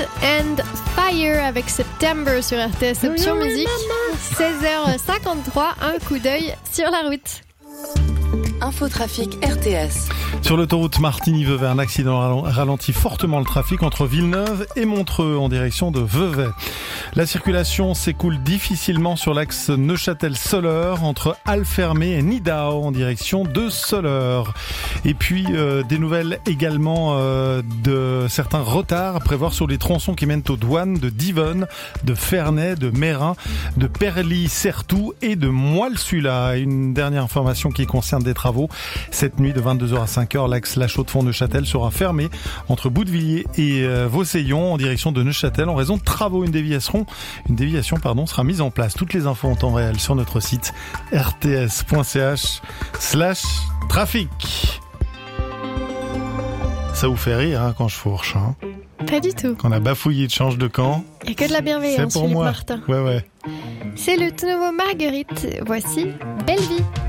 Wind and Fire avec September sur RTS Option Musique. 16h53, un coup d'œil sur la route. Infotrafic RTS. Sur l'autoroute Martigny-Vevey, un accident ralentit fortement le trafic entre Villeneuve et Montreux en direction de Vevey. La circulation s'écoule difficilement sur l'axe Neuchâtel-Soleure entre Alfermé et Nidau en direction de Soleure. Et puis des nouvelles également de certains retards à prévoir sur les tronçons qui mènent aux douanes de Divonne, de Ferney, de Meyrin, de Perly-Certoux et de Moille-Sula. Une dernière information qui concerne des travaux. Cette nuit de 22h à 5h, l'axe La Chaux-de-Fonds-Neuchâtel sera fermé entre Boutevilliers et Vauseillon en direction de Neuchâtel en raison de travaux. Une déviation sera mise en place. Toutes les infos en temps réel sur notre site rts.ch/trafic. Ça vous fait rire quand je fourche, hein? Pas du tout. Quand on a bafouillé de change de camp. Il n'y a que de la bienveillance, c'est pour Philippe moi. Martin. Ouais. C'est le tout nouveau Marguerite. Voici Belle Vie.